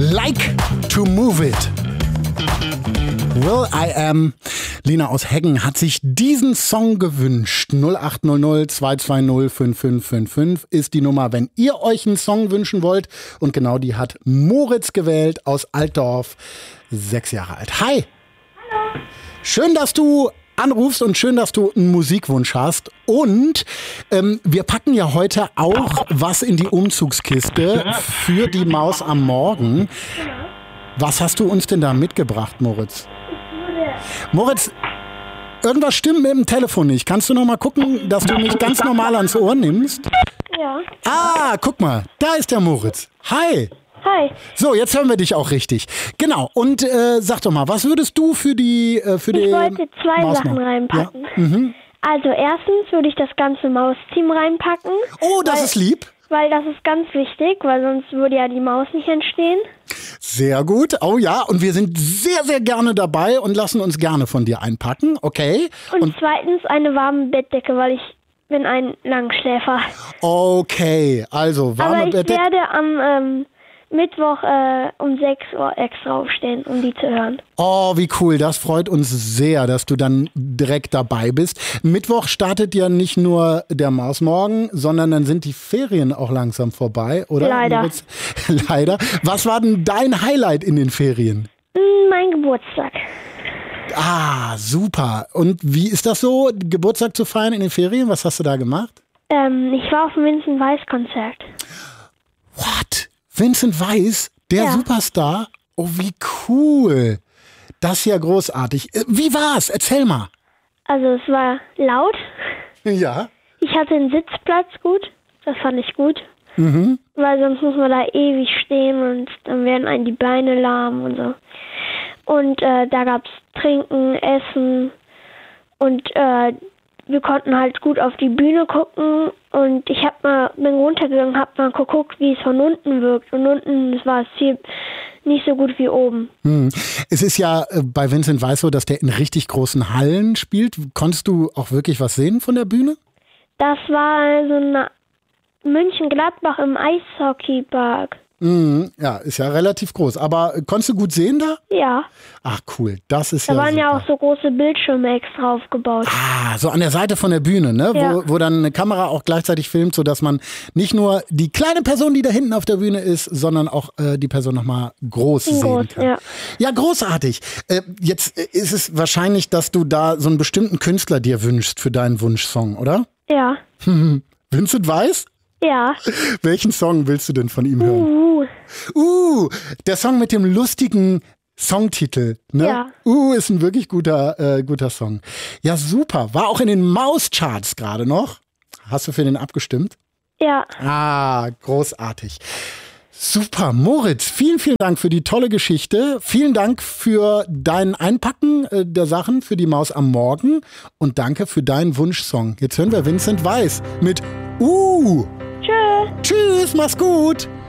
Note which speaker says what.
Speaker 1: Like to Move It. will.i.am. Lina aus Heggen hat sich diesen Song gewünscht. 0800 220 5555 ist die Nummer, wenn ihr euch einen Song wünschen wollt. Und genau die hat Moritz gewählt aus Altdorf, 6 Jahre alt. Hi!
Speaker 2: Hallo!
Speaker 1: Schön, dass du anrufst und schön, dass du einen Musikwunsch hast. Und wir packen ja heute auch was in die Umzugskiste für die Maus am Morgen. Was hast du uns denn da mitgebracht, Moritz? Moritz, irgendwas stimmt mit dem Telefon nicht. Kannst du noch mal gucken, dass du mich ganz normal ans Ohr nimmst?
Speaker 2: Ja.
Speaker 1: Ah, guck mal, da ist der Moritz. Hi.
Speaker 2: Hi.
Speaker 1: So, jetzt hören wir dich auch richtig. Genau, und sag doch mal, was würdest du für die
Speaker 2: Ich wollte 2 Sachen reinpacken.
Speaker 1: Ja. Mhm.
Speaker 2: Also erstens würde ich das ganze Mausteam reinpacken.
Speaker 1: Oh, das ist lieb.
Speaker 2: Weil das ist ganz wichtig, weil sonst würde ja die Maus nicht entstehen.
Speaker 1: Sehr gut. Oh ja, und wir sind sehr, sehr gerne dabei und lassen uns gerne von dir einpacken. Okay.
Speaker 2: Und zweitens eine warme Bettdecke, weil ich bin ein Langschläfer.
Speaker 1: Okay, also warme
Speaker 2: Aber ich
Speaker 1: Bettdecke.
Speaker 2: werde am Mittwoch um 6 Uhr extra aufstehen, um die zu hören.
Speaker 1: Oh, wie cool. Das freut uns sehr, dass du dann direkt dabei bist. Mittwoch startet ja nicht nur der Mausmorgen, sondern dann sind die Ferien auch langsam vorbei, oder?
Speaker 2: Leider.
Speaker 1: Leider. Was war denn dein Highlight in den Ferien?
Speaker 2: Mein Geburtstag.
Speaker 1: Ah, super. Und wie ist das so, Geburtstag zu feiern in den Ferien? Was hast du da gemacht?
Speaker 2: Ich war auf dem Vincent Weiss Konzert.
Speaker 1: What? Vincent Weiss, der
Speaker 2: Ja.
Speaker 1: Superstar? Oh, wie cool. Das ist ja großartig. Wie war's? Erzähl mal.
Speaker 2: Also es war laut.
Speaker 1: Ja.
Speaker 2: Ich hatte einen Sitzplatz gut. Das fand ich gut.
Speaker 1: Mhm.
Speaker 2: Weil sonst muss man da ewig stehen und dann werden einem die Beine lahm und so. Und da gab's Trinken, Essen und wir konnten halt gut auf die Bühne gucken und ich bin runtergegangen, hab mal geguckt, wie es von unten wirkt. Und unten war es hier nicht so gut wie oben.
Speaker 1: Es ist ja bei Vincent Weiss so, dass der in richtig großen Hallen spielt. Konntest du auch wirklich was sehen von der Bühne?
Speaker 2: Das war so eine München-Gladbach im Eishockeypark.
Speaker 1: Ja, ist ja relativ groß. Aber konntest du gut sehen da?
Speaker 2: Ja.
Speaker 1: Ach cool, das ist
Speaker 2: Da
Speaker 1: ja
Speaker 2: waren
Speaker 1: super.
Speaker 2: ja auch so große Bildschirme extra aufgebaut.
Speaker 1: Ah, so an der Seite von der Bühne, ne?
Speaker 2: Ja.
Speaker 1: Wo dann eine Kamera auch gleichzeitig filmt, sodass man nicht nur die kleine Person, die da hinten auf der Bühne ist, sondern auch die Person nochmal groß sehen kann.
Speaker 2: Ja.
Speaker 1: Ja, großartig. Jetzt ist es wahrscheinlich, dass du da so einen bestimmten Künstler dir wünschst für deinen Wunschsong, oder?
Speaker 2: Ja.
Speaker 1: Vincent Weiss?
Speaker 2: Ja.
Speaker 1: Welchen Song willst du denn von ihm hören? Der Song mit dem lustigen Songtitel, ne?
Speaker 2: Ja.
Speaker 1: Ist ein wirklich guter Song. Ja, super. War auch in den Mauscharts gerade noch. Hast du für den abgestimmt?
Speaker 2: Ja.
Speaker 1: Ah, großartig. Super, Moritz, vielen, vielen Dank für die tolle Geschichte. Vielen Dank für dein Einpacken der Sachen für die Maus am Morgen und danke für deinen Wunschsong. Jetzt hören wir Vincent Weiss mit
Speaker 2: Tschö.
Speaker 1: Tschüss, mach's gut.